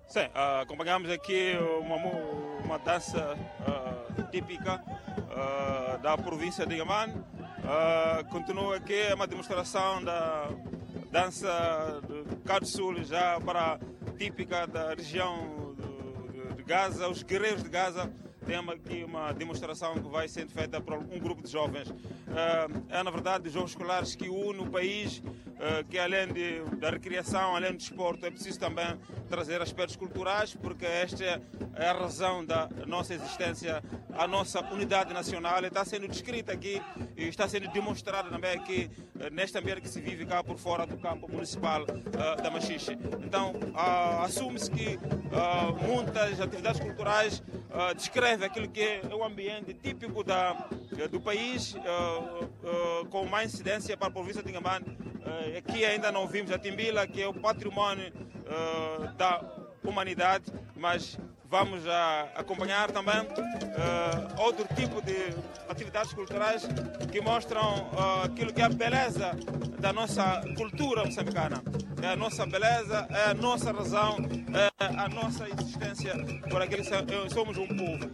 Sim, acompanhamos aqui uma dança típica da província de Inhambane. Continua aqui uma demonstração da dança do Cabo Sul, já típica da região de Gaza, os guerreiros de Gaza. Temos aqui uma demonstração que vai sendo feita por um grupo de jovens. É, na verdade, jogos escolares que unem o país, que além da recreação, além do desporto, é preciso também trazer aspectos culturais, porque esta é a razão da nossa existência, a nossa unidade nacional. Está sendo descrita aqui e está sendo demonstrada também aqui, neste ambiente que se vive cá por fora do campo municipal da Machixe. Então, assume-se que muitas atividades culturais descreve aquilo que é o ambiente típico do país, com mais incidência para a província de Inhambane. Aqui ainda não vimos a Timbila, que é o património da humanidade, mas vamos acompanhar também outro tipo de atividades culturais que mostram aquilo que é a beleza da nossa cultura moçambicana. É a nossa beleza, é a nossa razão, é a nossa existência por aquilo que somos um povo.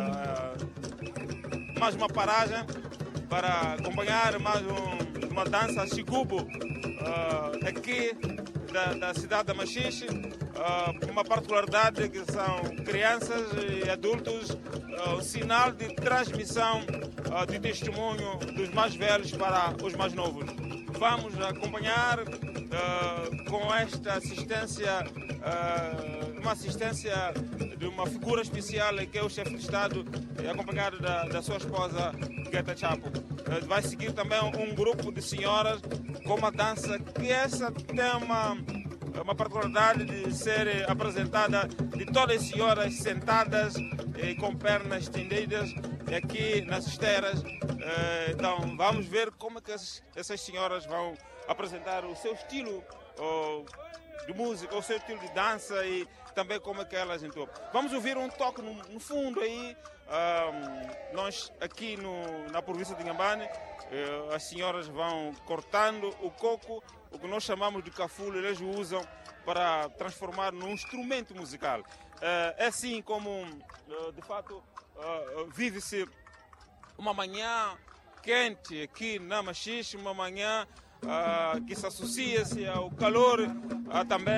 Mais uma paragem para acompanhar mais uma dança Xigubo aqui da cidade da Machixe. Uma particularidade que são crianças e adultos, o sinal de transmissão de testemunho dos mais velhos para os mais novos. Vamos acompanhar com esta assistência, uma assistência de uma figura especial que é o chefe de Estado, acompanhado da sua esposa Guetta Chapo. Vai seguir também um grupo de senhoras com uma dança que essa tem uma particularidade de ser apresentada de todas as senhoras sentadas e com pernas estendidas aqui nas esteiras. Então vamos ver como é que essas senhoras vão apresentar o seu estilo de música, o seu estilo de dança e também como é que elas entoam. Vamos ouvir um toque no fundo aí. Nós aqui na província de Inhambane, as senhoras vão cortando o coco, o que nós chamamos de cafulo, eles o usam para transformar num instrumento musical. É assim como, de fato, vive-se uma manhã quente aqui na Machixe, uma manhã que se associa-se ao calor, também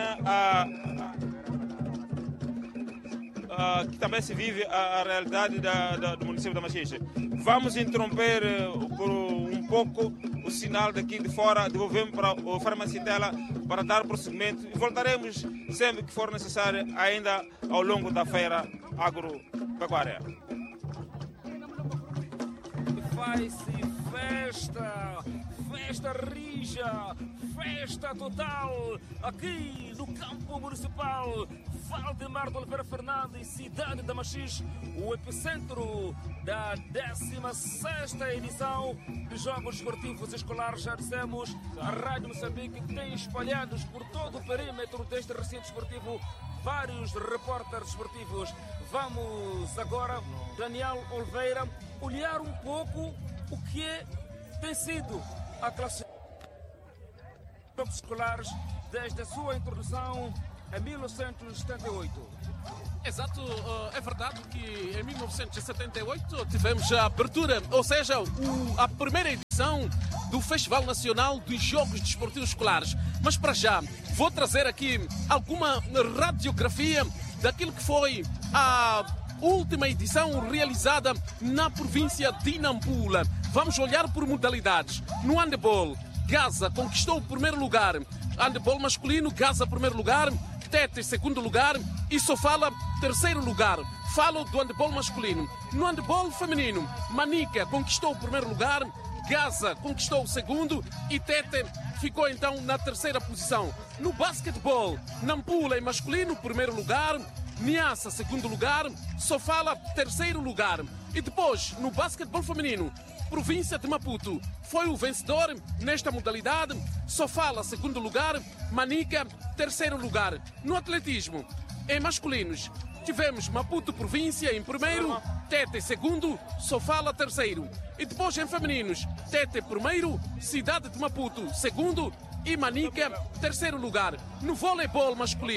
que também se vive a realidade do município da Machixe. Vamos interromper por um pouco o sinal daqui de fora, devolvemos para o Farmacitela para dar prosseguimento e voltaremos sempre que for necessário, ainda ao longo da feira agropecuária. Faz-se festa rija, festa total, aqui no campo municipal Valdemar de Oliveira Fernandes, cidade da Machixe, o epicentro da 16ª edição dos Jogos Esportivos Escolares. Já dissemos, a Rádio Moçambique tem espalhados por todo o perímetro deste recinto esportivo vários repórteres esportivos. Vamos agora, Daniel Oliveira, olhar um pouco o que tem sido a classificação dos Jogos Escolares desde a sua introdução em 1978. Exato, é verdade que em 1978 tivemos a abertura, ou seja, a primeira edição do Festival Nacional dos Jogos Desportivos Escolares. Mas para já, vou trazer aqui alguma radiografia daquilo que foi a última edição realizada na província de Nampula. Vamos olhar por modalidades. No handebol, Gaza conquistou o primeiro lugar. Handebol masculino, Gaza primeiro lugar. Tete, segundo lugar, e Sofala, terceiro lugar. Falo do handebol masculino. No handebol feminino, Manica conquistou o primeiro lugar, Gaza conquistou o segundo e Tete ficou então na terceira posição. No basquetebol, Nampula em masculino, primeiro lugar, Niassa, segundo lugar, Sofala, terceiro lugar. E depois, no basquetebol feminino, província de Maputo foi o vencedor nesta modalidade. Sofala, segundo lugar, Manica, terceiro lugar. No atletismo, em masculinos, tivemos Maputo província em primeiro, Tete segundo, Sofala terceiro. E depois em femininos, Tete primeiro, Cidade de Maputo segundo e Manica terceiro lugar. No voleibol masculino,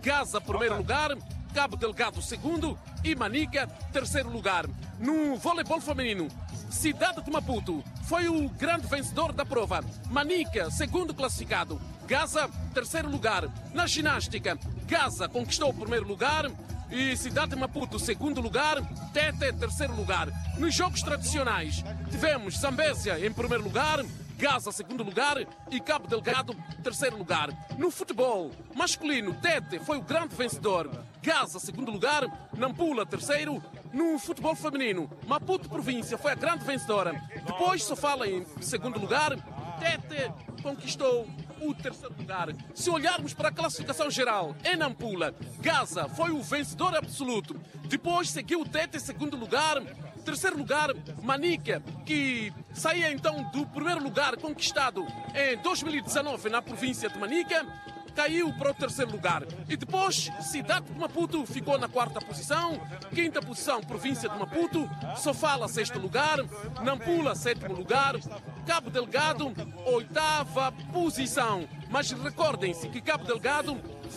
Gaza, primeiro lugar, Cabo Delgado, segundo e Manica, terceiro lugar. No voleibol feminino, Cidade de Maputo foi o grande vencedor da prova. Manica, segundo classificado. Gaza, terceiro lugar. Na ginástica, Gaza conquistou o primeiro lugar e Cidade de Maputo, segundo lugar. Tete, terceiro lugar. Nos jogos tradicionais, tivemos Zambésia em primeiro lugar, Gaza, segundo lugar, e Cabo Delgado, terceiro lugar. No futebol masculino, Tete foi o grande vencedor. Gaza, segundo lugar, Nampula, terceiro. No futebol feminino, Maputo Província foi a grande vencedora. Depois só fala em segundo lugar, Tete conquistou o terceiro lugar. Se olharmos para a classificação geral, em Nampula, Gaza foi o vencedor absoluto. Depois seguiu Tete em segundo lugar. Terceiro lugar, Manica, que saía então do primeiro lugar conquistado em 2019 na província de Manica, caiu para o terceiro lugar. E depois, Cidade de Maputo ficou na quarta posição. Quinta posição, província de Maputo. Sofala, sexto lugar. Nampula, sétimo lugar. Cabo Delgado, oitava posição. Mas recordem-se que Cabo Delgado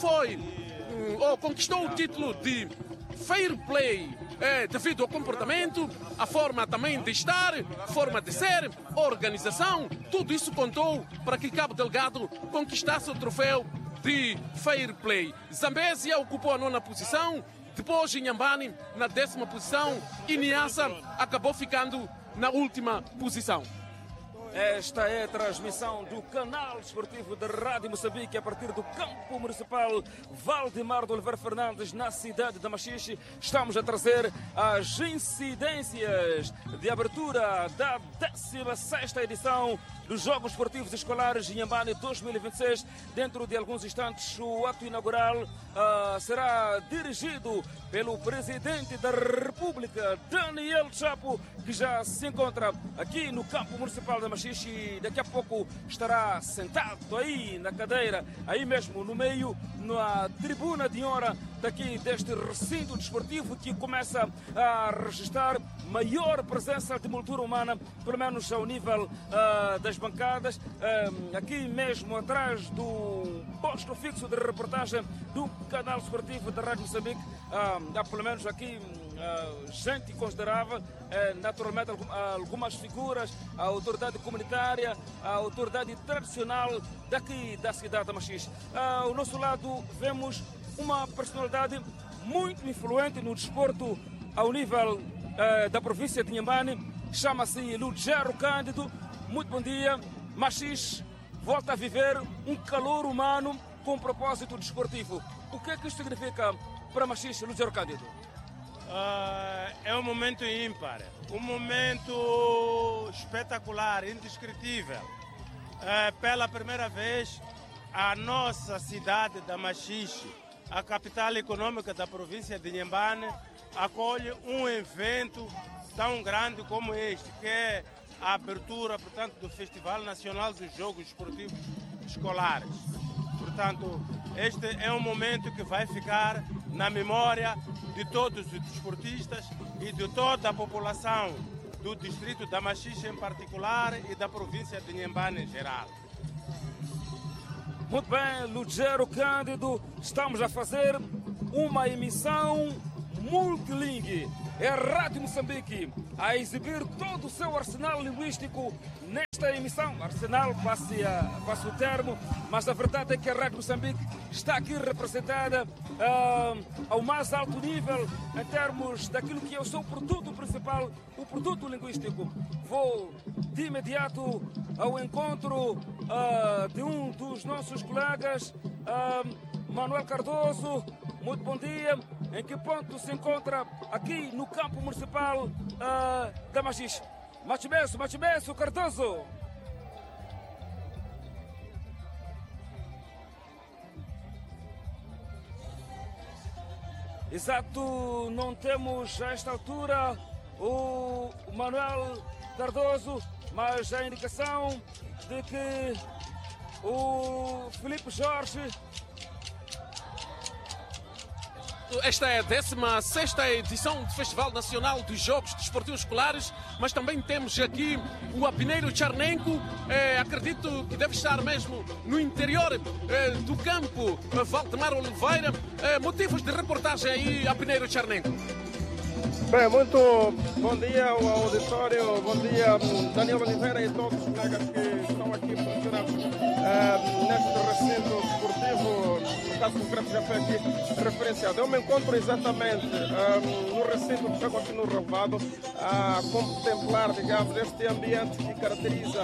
conquistou o título de Fair Play, devido ao comportamento, a forma também de estar, forma de ser, organização. Tudo isso contou para que Cabo Delgado conquistasse o troféu de Fair Play. Zambésia ocupou a nona posição, depois Inhambane na 10ª posição e Niassa acabou ficando na última posição. Esta é a transmissão do canal esportivo da Rádio Moçambique a partir do campo municipal Valdemar de Oliveira Fernandes, na cidade de Machixe. Estamos a trazer as incidências de abertura da 16ª edição dos Jogos Esportivos Escolares Inhambane 2026. Dentro de alguns instantes, o ato inaugural será dirigido pelo Presidente da República, Daniel Chapo, que já se encontra aqui no campo municipal de Machixe. E daqui a pouco estará sentado aí na cadeira, aí mesmo no meio, na tribuna de honra daqui deste recinto desportivo que começa a registrar maior presença de moldura humana, pelo menos ao nível das bancadas, aqui mesmo atrás do posto fixo de reportagem do canal esportivo da Rádio Moçambique. Há pelo menos aqui gente considerável, naturalmente algumas figuras, a autoridade comunitária, a autoridade tradicional daqui da cidade de Machixe. Ao nosso lado vemos uma personalidade muito influente no desporto ao nível da província de Inhambane, chama-se Lugero Cândido. Muito bom dia. Machixe volta a viver um calor humano com propósito desportivo. O que é que isto significa para Machixe, Lugero Cândido? É um momento ímpar, um momento espetacular, indescritível. Pela primeira vez, a nossa cidade da Machixe, a capital econômica da província de Inhambane, acolhe um evento tão grande como este, que é a abertura, portanto, do Festival Nacional dos Jogos Esportivos Escolares. Portanto, este é um momento que vai ficar na memória de todos os desportistas e de toda a população do distrito da Machixe em particular e da província de Inhambane em geral. Muito bem, Lugero Cândido, estamos a fazer uma emissão multilingue. É a Rádio Moçambique a exibir todo o seu arsenal linguístico nesta emissão. Arsenal, passe o termo, mas a verdade é que a Rádio Moçambique está aqui representada ao mais alto nível em termos daquilo que é o seu produto principal, o produto linguístico. Vou de imediato ao encontro de um dos nossos colegas, Manuel Cardoso. Muito bom dia. Em que ponto se encontra aqui no campo municipal da Machixe? Machimesso, Cardoso. Exato, não temos a esta altura o Manuel Cardoso, mas a indicação de que o Filipe Jorge Esta é a 16ª edição do Festival Nacional dos Jogos Desportivos Escolares, mas também temos aqui o Apneiro Charnenco. Acredito que deve estar mesmo no interior do campo Valdemar Oliveira. Motivos de reportagem aí, Apneiro Charnenco. Bem, muito bom dia ao auditório, bom dia Daniel Oliveira e todos os colegas que estão aqui presentes neste recinto desportivo, no caso concreto já foi aqui referenciado. Eu me encontro exatamente no recinto que chego aqui no Relvado, a contemplar, digamos, este ambiente que caracteriza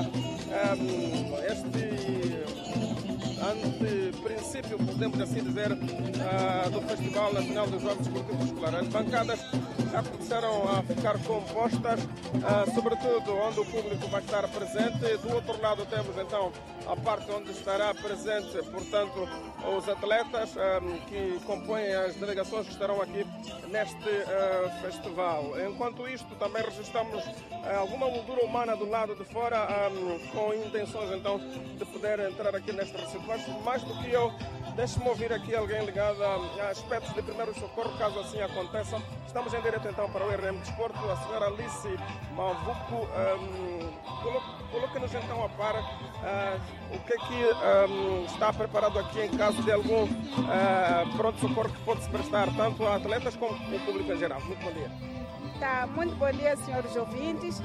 este anteprincípio, podemos assim dizer, do Festival Nacional dos Jogos Desportivos Escolares. As bancadas já começaram a ficar compostas, sobretudo onde o público vai estar presente. Do outro lado temos então a parte onde estará presente, portanto, os atletas que compõem as delegações que estarão aqui neste festival. Enquanto isto, também registramos alguma moldura humana do lado de fora, com intenções então de poder entrar aqui neste recinto. Mas mais do que eu, deixe-me ouvir aqui alguém ligado a aspectos de primeiro socorro, caso assim aconteça. Estamos em direto então para o RM Desporto. A senhora Alice Mavuco, coloque-nos então a par o que é que está preparado aqui em caso de algum pronto-socorro que pode se prestar tanto a atletas como ao público em geral. Muito bom dia. Tá, muito bom dia, senhores ouvintes.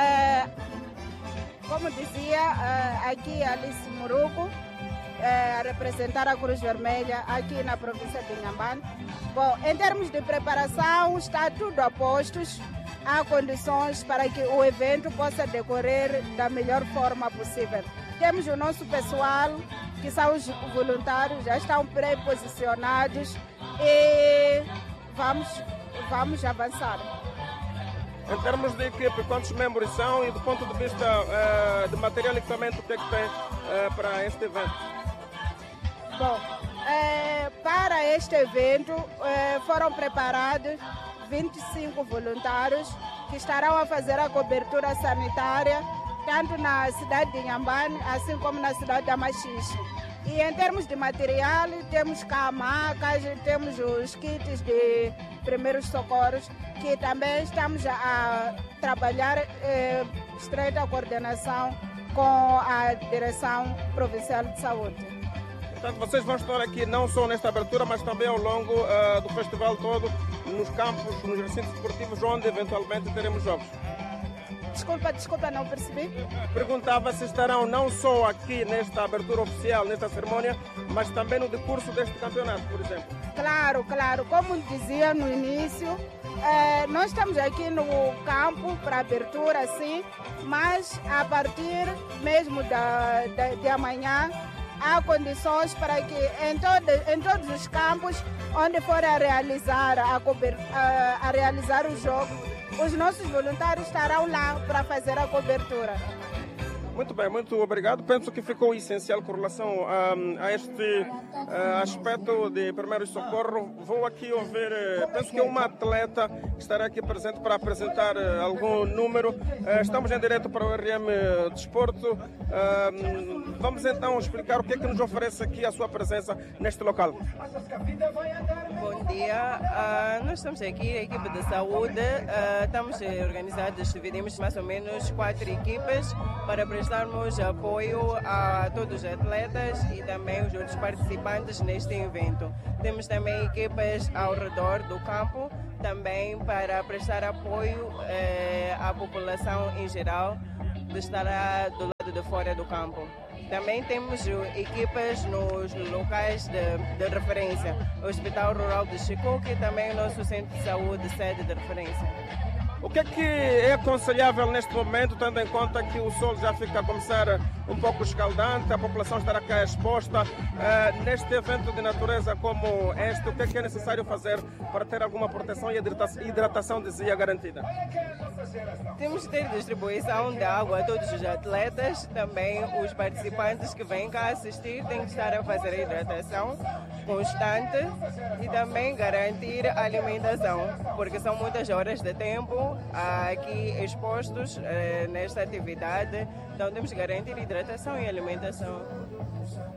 Como dizia, aqui Alice Muruco, a representar a Cruz Vermelha aqui na província de Inhambane. Bom, em termos de preparação, está tudo a postos. Há condições para que o evento possa decorrer da melhor forma possível. Temos o nosso pessoal, que são os voluntários, já estão pré-posicionados e vamos avançar. Em termos de equipe, quantos membros são e do ponto de vista de material e equipamento, o que é que tem para este evento? Bom, para este evento foram preparados 25 voluntários que estarão a fazer a cobertura sanitária tanto na cidade de Inhambane, assim como na cidade da Machixe. E em termos de material, temos cá macas, temos os kits de primeiros socorros, que também estamos a trabalhar estreita coordenação com a Direção Provincial de Saúde. Portanto, vocês vão estar aqui não só nesta abertura, mas também ao longo do festival todo, nos campos, nos recintos esportivos, onde eventualmente teremos jogos. Desculpa, não percebi. Perguntava se estarão não só aqui nesta abertura oficial, nesta cerimônia, mas também no decurso deste campeonato, por exemplo. Claro. Como dizia no início, nós estamos aqui no campo para abertura, sim, mas a partir mesmo de amanhã, há condições para que em todos os campos onde for a realizar o jogo, os nossos voluntários estarão lá para fazer a cobertura. Muito bem, muito obrigado. Penso que ficou essencial com relação a este aspecto de primeiro socorro. Vou aqui ouvir, penso que é uma atleta que estará aqui presente para apresentar algum número. Estamos em direto para o RM Desporto. Vamos então explicar o que é que nos oferece aqui a sua presença neste local. Bom dia, nós estamos aqui, a equipe de saúde, estamos organizados, dividimos mais ou menos 4 equipes para prestarmos apoio a todos os atletas e também os outros participantes neste evento. Temos também equipes ao redor do campo, também para prestar apoio à população em geral que estará do lado de fora do campo. Também temos equipas nos locais de referência. O Hospital Rural de Chicoque e também o nosso Centro de Saúde, sede de referência. O que é aconselhável neste momento, tendo em conta que o sol já fica a começar um pouco escaldante, a população estará cá exposta, neste evento de natureza como este, o que é necessário fazer para ter alguma proteção e hidratação, dizia, garantida? Temos que ter distribuição de água a todos os atletas, também os participantes que vêm cá assistir têm que estar a fazer a hidratação constante e também garantir a alimentação, porque são muitas horas de tempo aqui expostos nesta atividade, então temos que garantir hidratação e alimentação.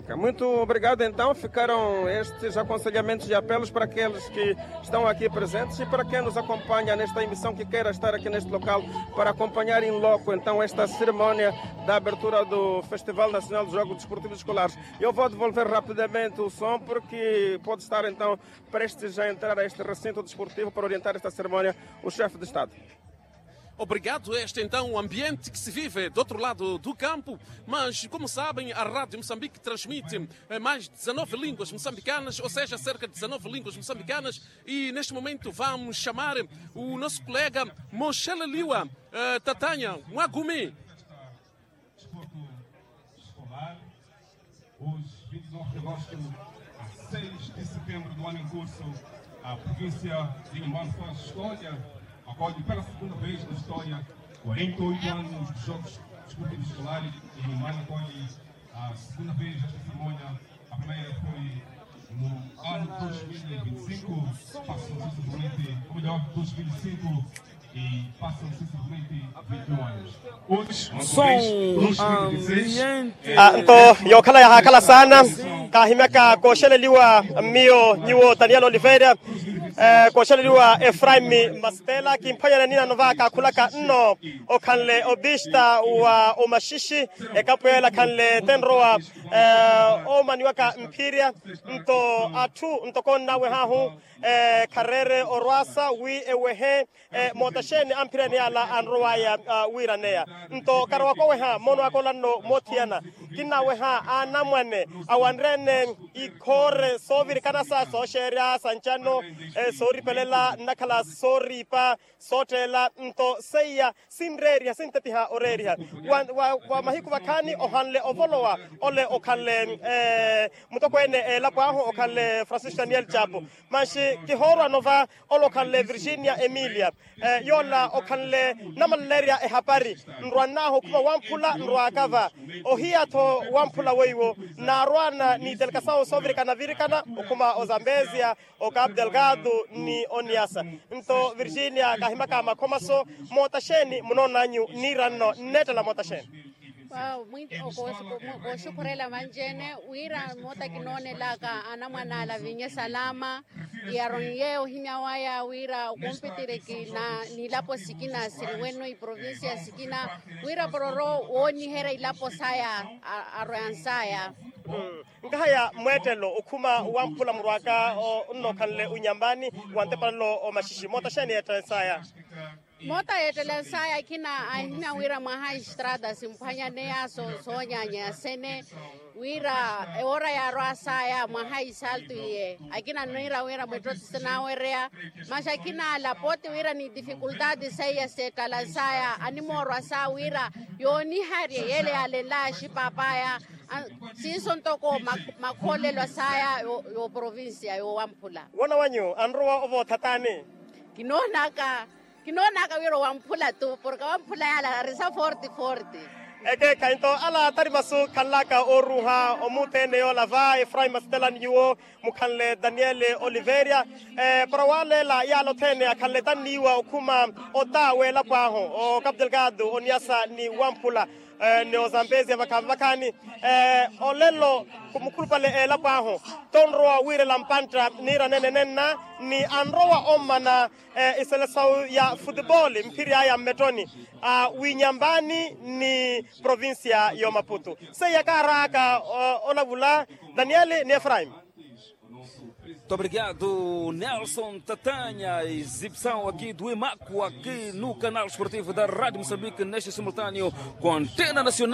Ok, muito obrigado. Então, ficaram estes aconselhamentos e apelos para aqueles que estão aqui presentes e para quem nos acompanha nesta emissão que queira estar aqui neste local para acompanhar em loco, então, esta cerimónia da abertura do Festival Nacional dos Jogos Desportivos Escolares. Eu vou devolver rapidamente o som porque pode estar, então, prestes a entrar a este recinto desportivo para orientar esta cerimónia o chefe de Estado. Obrigado. Este então o ambiente que se vive do outro lado do campo, mas como sabem a Rádio Moçambique transmite mais de 19 línguas moçambicanas, ou seja, cerca de 19 línguas moçambicanas, e neste momento vamos chamar o nosso colega Mosheleliwa Tatanha Mwagumi. Desporto escolar, hoje 29 de agosto a 6 de setembro do ano em curso, a província de Inhambane faz história. Acolhe pela segunda vez na história 48 anos de Jogos Desportivos Escolares e Inhambane acolhe a segunda vez esta cerimônia. A primeira foi no ano 2025, passam sensivelmente, ou melhor, 2005 e passam sensivelmente 21 anos. Hoje, som ambiente. Então, eu kala sana, kahimeka Kosheleliwa Mio Niwo Daniel Oliveira. Kosheleliwa Efraim Mastela kimpanya nina novaka kulaka no okanle obista wa omashishi ekapoela kanle tenroa omaniwaka Imperia nto atu ntokona we hahu karere orwasa wi ewehe motasheni ampirani ala anroaya wiranea nto karwako we ha mono akolano motiana kina we ha anamwane awanrene ikore sovir kanasa so sheria sanchano sori pelela nakala sori pa sotela nto seya sinreria sintetiha oreria wa mahiku wakani ohanle ovolowa ole okanle mutokwene lapaho okanle Francis Daniel Chapo mashi kihora nova olokanle Virginia Emilia yola okanle namaleria ehapari ndwanaho kuma wampula ndwakava ohia to wampula weiwo na rwana ni delkasao sovrikana virikana okuma ozambezia okab delgado ni oniasa nto Virginia kahimaka makomaso motasheni mnonanyu nirano netela motasheni. Muito shukurela manjene wira mota kinone laka anamwana la vinya salama yaronye ohimyawaya wira kompetire kina nilapo sikina sirweno i provincia sikina wira pororo oni hera ilapo saya aroyansaya ngaya mwetelo ukuma wampula mrwaka no kanle unyambani wante palo o mashishi mota sheni etensaya mota etensaya kina ahimya wira maha estrada simpanya nea sonya sene wira ora ya roasaya maha isaltu ye akina noira wira metrotisna werea mashakina la pote wira ni dificuldade saya setala saya animoro asa wira yoni harie yele alela shipapaya sison toko makolelo saya yo provincia yo wampula wana wanyu anroa ovo tatane kinonaka wiro wampula tu porque wampula ala risa forte eke kainto ala tarimasu kalaka oruha omutene yo lava Efraim Mastela niwo mukanle Daniel Oliveira parawale la yalo tene akalle taniwa okuma otawe la paho o Cap Delgado oniasa ni wampula ne ozambezi vakavakani olelo kumukulpale la paho tonroa wire lampanta nira nenenena ni anroa omana iselesau ya football Imperia ya Metoni winyambani ni provincia yo Maputo seya karaka olavula Daniel ni Efraim. Muito obrigado, Nelson Tatanha. Exibição aqui do Imaco, aqui no canal esportivo da Rádio Moçambique, neste simultâneo com a Antena Nacional.